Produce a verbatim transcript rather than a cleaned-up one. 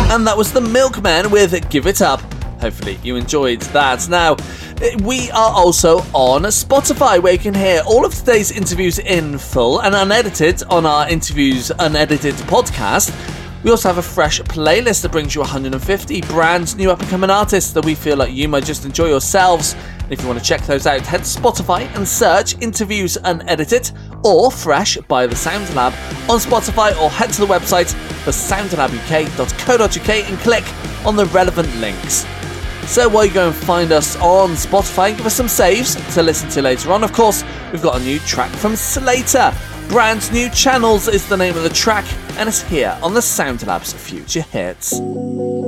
And that was The Milkmen with Give It Up. Hopefully you enjoyed that. Now, we are also on Spotify, where you can hear all of today's interviews in full and unedited on our Interviews Unedited podcast. We also have a fresh playlist that brings you one hundred fifty brand new up-and-coming artists that we feel like you might just enjoy yourselves. And if you want to check those out, head to Spotify and search Interviews Unedited or Fresh by The Sound Lab on Spotify, or head to the website the sound lab u k dot co dot u k and click on the relevant links. So while you go and find us on Spotify, give us some saves to listen to later on. Of course, we've got a new track from Slater. Brand New Channels is the name of the track, and it's here on the Sound Lab's Future Hits.